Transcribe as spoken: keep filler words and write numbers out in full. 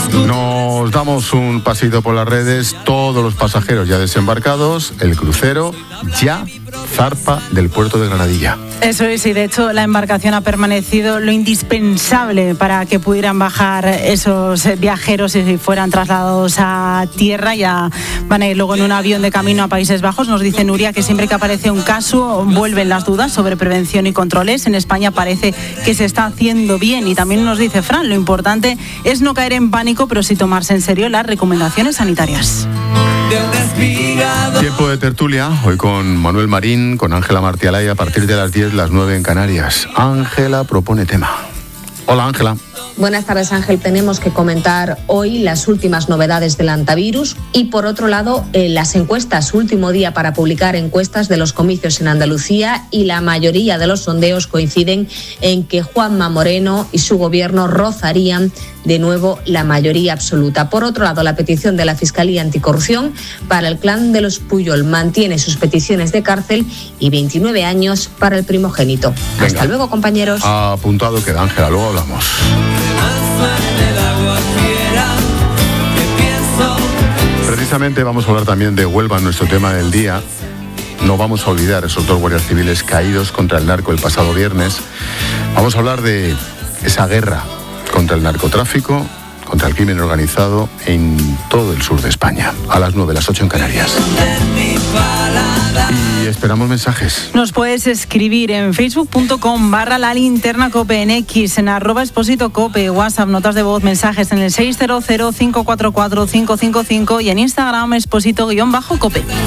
Nos damos un pasito por las redes, todos los pasajeros ya desembarcados, el crucero ya zarpa del puerto de Granadilla. Eso es, y de hecho la embarcación ha permanecido lo indispensable para que pudieran bajar esos viajeros y fueran trasladados a tierra. Ya van a ir luego en un avión de camino a Países Bajos. Nos dice Nuria que siempre que aparece un caso vuelven las dudas sobre prevención y controles. En España parece que se está haciendo bien, y también nos dice Fran, lo importante es no caer en pánico, pero sí tomarse en serio las recomendaciones sanitarias. Tiempo de tertulia, hoy con Manuel Marín, con Ángela Martialay, a partir de las diez, las nueve en Canarias. Ángela propone tema. Hola, Ángela. Buenas tardes, Ángel. Tenemos que comentar hoy las últimas novedades del antivirus y, por otro lado, eh, las encuestas. Último día para publicar encuestas de los comicios en Andalucía, y la mayoría de los sondeos coinciden en que Juanma Moreno y su gobierno rozarían de nuevo la mayoría absoluta. Por otro lado, la petición de la Fiscalía Anticorrupción para el clan de los Puyol mantiene sus peticiones de cárcel y veintinueve años para el primogénito. Venga. Hasta luego, compañeros. Apuntado queda, Ángela, luego hablamos. Precisamente vamos a hablar también de Huelva en nuestro tema del día. No vamos a olvidar esos dos guardias civiles caídos contra el narco el pasado viernes. Vamos a hablar de esa guerra contra el narcotráfico, contra el crimen organizado en todo el sur de España. A las nueve, las ocho en Canarias. Y esperamos mensajes. Nos puedes escribir en facebook.com barra la linterna cope, en X, en arroba expósito cope, WhatsApp, notas de voz, mensajes en el seis cero cero, cinco cuatro cuatro, cinco cinco cinco y en Instagram expósito guión bajo cope.